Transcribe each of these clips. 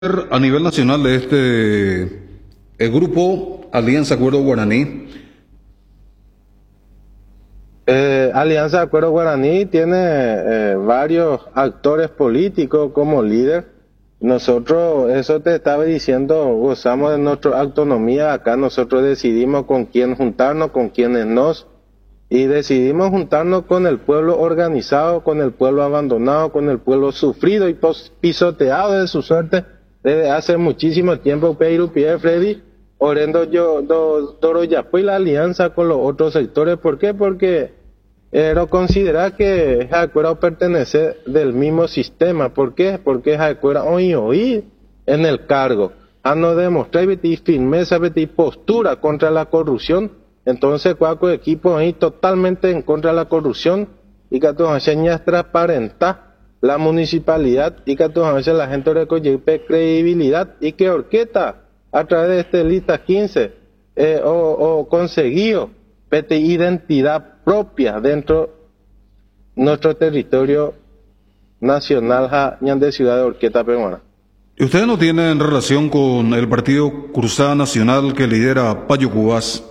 A nivel nacional de el grupo Alianza Acuerdo Guaraní. Alianza Acuerdo Guaraní tiene varios actores políticos como líder. Nosotros, eso te estaba diciendo, gozamos de nuestra autonomía. Acá nosotros decidimos con quién juntarnos, con quiénes no. Y decidimos juntarnos con el pueblo organizado, con el pueblo abandonado, con el pueblo sufrido y pisoteado de su suerte desde hace muchísimo tiempo. Pedro Pierre Freddy, orendo yo, Doroyapo y la alianza con los otros sectores. ¿Por qué? Porque no considera que Jacuera pertenece del mismo sistema. ¿Por qué? Porque Jacuera hoy en el cargo a no demostrar firmeza, postura contra la corrupción. Entonces, cuatro equipos ahí totalmente en contra de la corrupción y que todas señas transparentar la municipalidad y que todas la gente recoge credibilidad y que orquesta a través de este lista 15 o conseguido identidad propia dentro de nuestro territorio nacional de Ciudad de Orqueta Peruana. ¿Y ustedes no tienen relación con el partido Cruzada Nacional que lidera Payo Cubas?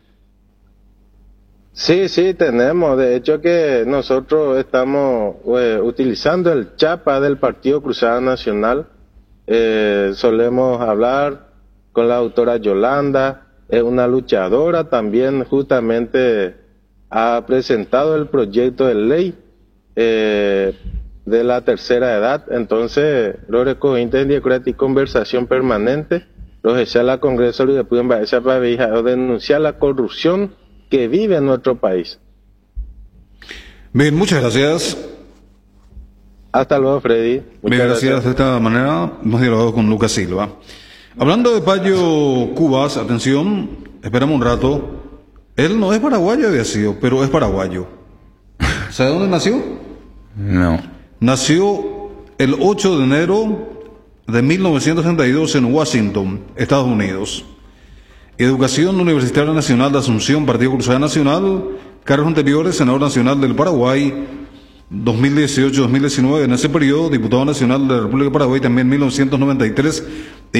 Sí, tenemos. De hecho que nosotros estamos utilizando el chapa del Partido Cruzada Nacional. Solemos hablar con la doctora Yolanda, es una luchadora también, justamente ha presentado el proyecto de ley de la tercera edad. Entonces, los recogientes de conversación permanente, los echar al Congreso y después para denunciar la corrupción que vive en nuestro país. Bien, muchas gracias. Hasta luego, Freddy. Muchas gracias. De esta manera hemos dialogado con Lucas Silva. Hablando de Payo Cubas, atención, esperamos un rato. Él no es paraguayo, había sido, pero es paraguayo. ¿Sabe dónde nació? No. Nació el 8 de enero de 1962 en Washington, Estados Unidos. Educación Universitaria Nacional de Asunción, Partido Cruzada Nacional, cargos anteriores, senador nacional del Paraguay, 2018-2019, en ese periodo, diputado nacional de la República de Paraguay, también 1993 y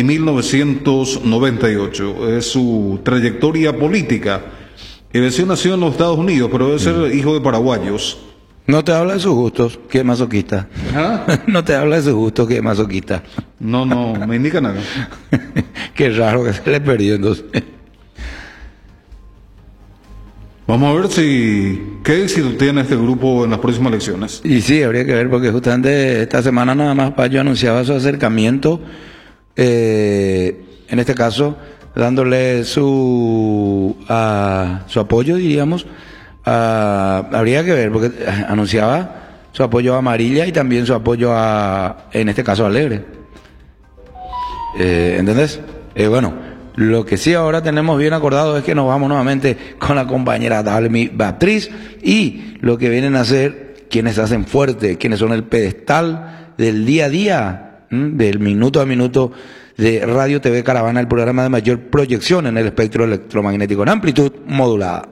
1998. Es su trayectoria política. El vecino nació en los Estados Unidos, pero debe ser hijo de paraguayos. No te habla de sus gustos, que es masoquista. ¿Ah? No te habla de sus gustos, que es masoquista. No me indica nada. Qué raro que se le perdió entonces. Vamos a ver qué éxito tiene este grupo en las próximas elecciones. Y sí, habría que ver, porque justamente esta semana nada más Payo anunciaba su acercamiento, en este caso dándole su apoyo, diríamos. Habría que ver, porque anunciaba su apoyo a Amarilla y también su apoyo en este caso a Alegre. ¿Entendés? Bueno, lo que sí ahora tenemos bien acordado es que nos vamos nuevamente con la compañera Dalmi Beatriz y lo que vienen a hacer quienes hacen fuerte, quienes son el pedestal del día a día, del minuto a minuto de Radio TV Caravana, el programa de mayor proyección en el espectro electromagnético en amplitud modulada.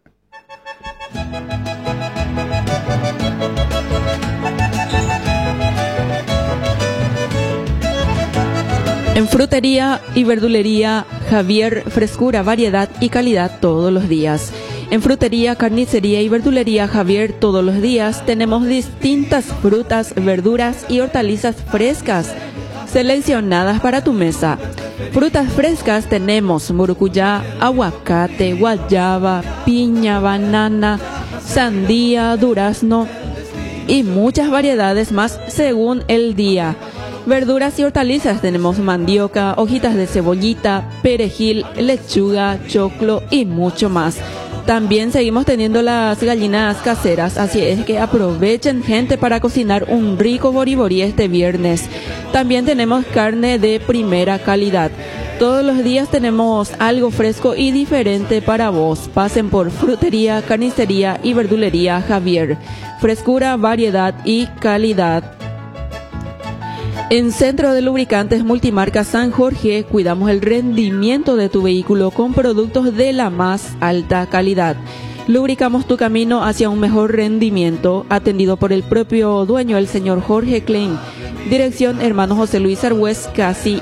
En frutería y verdulería Javier, frescura, variedad y calidad todos los días. En frutería, carnicería y verdulería Javier, todos los días tenemos distintas frutas, verduras y hortalizas frescas seleccionadas para tu mesa. Frutas frescas tenemos murucuyá, aguacate, guayaba, piña, banana, sandía, durazno y muchas variedades más según el día. Verduras y hortalizas tenemos mandioca, hojitas de cebollita, perejil, lechuga, choclo y mucho más. También seguimos teniendo las gallinas caseras, así es que aprovechen, gente, para cocinar un rico boriborí este viernes. También tenemos carne de primera calidad. Todos los días tenemos algo fresco y diferente para vos. Pasen por frutería, carnicería y verdulería Javier. Frescura, variedad y calidad. En Centro de Lubricantes Multimarca San Jorge cuidamos el rendimiento de tu vehículo con productos de la más alta calidad. Lubricamos tu camino hacia un mejor rendimiento, atendido por el propio dueño, el señor Jorge Klein. Dirección Hermano José Luis Argüez, casi